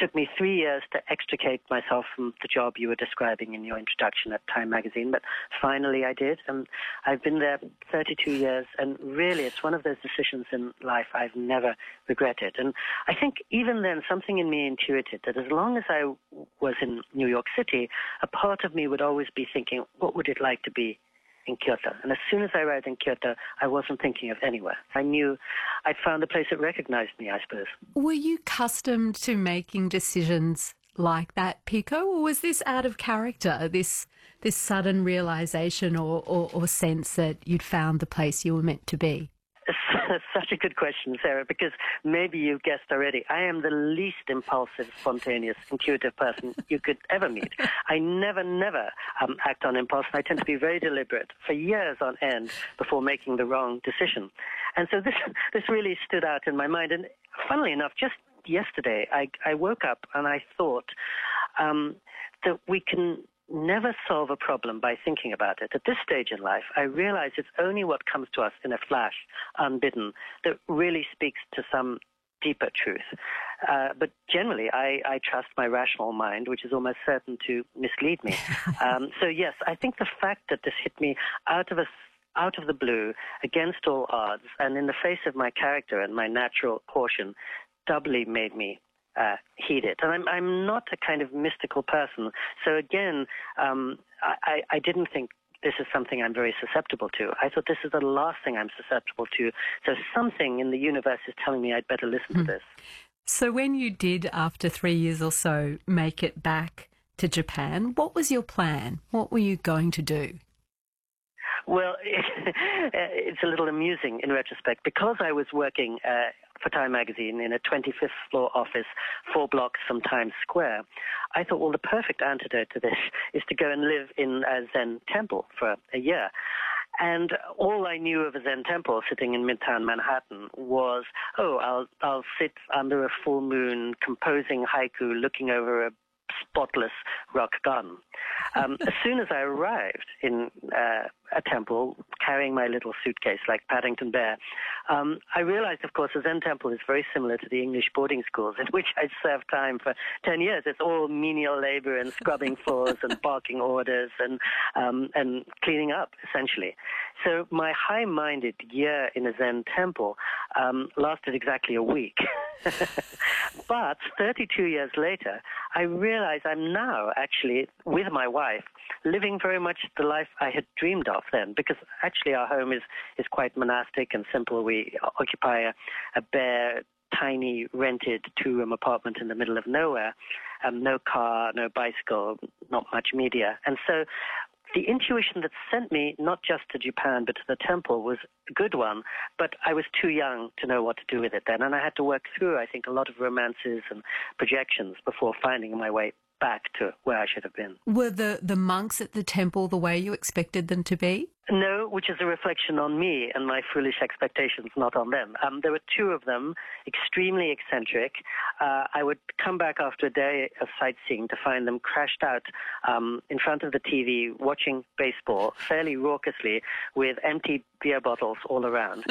took me 3 years to extricate myself from the job you were describing in your introduction at Time magazine, but finally I did, and I've been there 32 years, and really it's one of those decisions in life I've never regretted. And I think even then something in me intuited that as long as I was in New York City, a part of me would always be thinking, what would it like to be in Kyoto? And as soon as I arrived in Kyoto, I wasn't thinking of anywhere. I knew I'd found a place that recognized me, I suppose. Were you accustomed to making decisions like that, Pico, or was this out of character, this sudden realisation or sense that you'd found the place you were meant to be? Such a good question, Sarah, because maybe you've guessed already. I am the least impulsive, spontaneous, intuitive person you could ever meet. I never act on impulse, and I tend to be very deliberate for years on end before making the wrong decision. And so this really stood out in my mind. And funnily enough, just yesterday, I woke up and I thought that we can never solve a problem by thinking about it. At this stage in life, I realize it's only what comes to us in a flash, unbidden, that really speaks to some deeper truth. But generally, I trust my rational mind, which is almost certain to mislead me. So yes, I think the fact that this hit me out of the blue, against all odds, and in the face of my character and my natural caution, doubly made me heed it. And I'm not a kind of mystical person. So again, I didn't think this is something I'm very susceptible to. I thought this is the last thing I'm susceptible to. So something in the universe is telling me I'd better listen to this. So when you did, after 3 years or so, make it back to Japan, what was your plan? What were you going to do? Well, it's a little amusing in retrospect. Because I was working for Time magazine in a 25th floor office 4 blocks from Times Square, I thought, well, the perfect antidote to this is to go and live in a Zen temple for a year. And all I knew of a Zen temple sitting in Midtown Manhattan was, I'll sit under a full moon composing haiku looking over a spotless rock garden. As soon as I arrived in a temple, carrying my little suitcase like Paddington Bear, I realized, of course, the Zen temple is very similar to the English boarding schools in which I'd served time for 10 years. It's all menial labor and scrubbing floors and barking orders and cleaning up, essentially. So my high-minded year in a Zen temple lasted exactly a week. But 32 years later, I realize I'm now actually, with my wife, living very much the life I had dreamed of then, because actually our home is quite monastic and simple. We occupy a bare, tiny, rented 2-room apartment in the middle of nowhere, no car, no bicycle, not much media. And so the intuition that sent me not just to Japan but to the temple was a good one, but I was too young to know what to do with it then, and I had to work through, I think, a lot of romances and projections before finding my way back to where I should have been. Were the monks at the temple the way you expected them to be? No, which is a reflection on me and my foolish expectations, not on them. There were 2 of them, extremely eccentric. I would come back after a day of sightseeing to find them crashed out in front of the TV, watching baseball fairly raucously with empty beer bottles all around.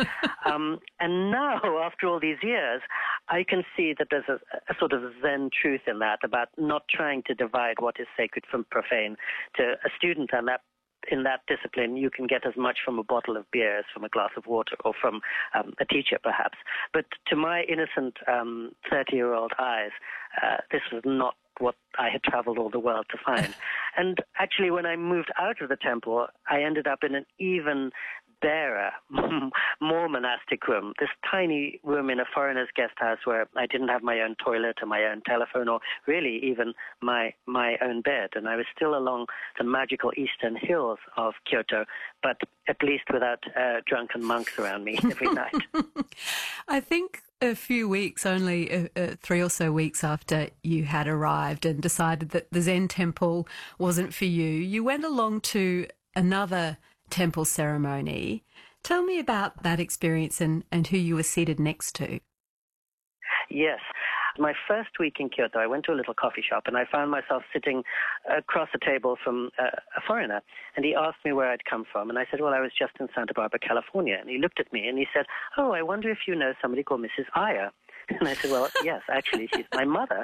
And now, after all these years, I can see that there's a sort of Zen truth in that, about not trying to divide what is sacred from profane. To a student and in that discipline, you can get as much from a bottle of beer as from a glass of water, or from a teacher, perhaps. But to my innocent 30-year-old eyes, this was not what I had traveled all the world to find. And actually, when I moved out of the temple, I ended up in an even barer, more monastic room, this tiny room in a foreigner's guest house where I didn't have my own toilet or my own telephone, or really even my own bed. And I was still along the magical eastern hills of Kyoto, but at least without drunken monks around me every night. I think a few weeks, only 3 or so weeks after you had arrived and decided that the Zen temple wasn't for you, you went along to another temple ceremony. Tell me about that experience and who you were seated next to. Yes. My first week in Kyoto, I went to a little coffee shop and I found myself sitting across the table from a foreigner. And he asked me where I'd come from. And I said, well, I was just in Santa Barbara, California. And he looked at me and he said, oh, I wonder if you know somebody called Mrs. Iyer. And I said, well, yes, actually, she's my mother.